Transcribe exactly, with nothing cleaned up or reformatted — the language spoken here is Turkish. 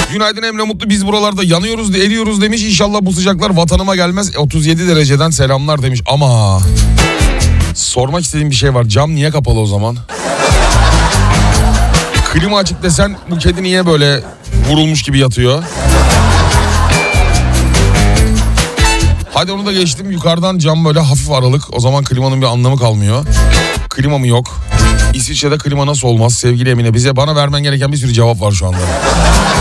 Günaydın Emre Mutlu, biz buralarda yanıyoruz eriyoruz demiş. İnşallah bu sıcaklar vatanıma gelmez. otuz yedi dereceden selamlar demiş. Ama sormak istediğim bir şey var. Cam niye kapalı o zaman? Klima açık desen bu kedi niye böyle vurulmuş gibi yatıyor? Hadi onu da geçtim. Yukarıdan cam böyle hafif aralık. O zaman klimanın bir anlamı kalmıyor. Klima mı yok? İsviçre'de klima nasıl olmaz? Sevgili Emine, bize bana vermen gereken bir sürü cevap var şu anda.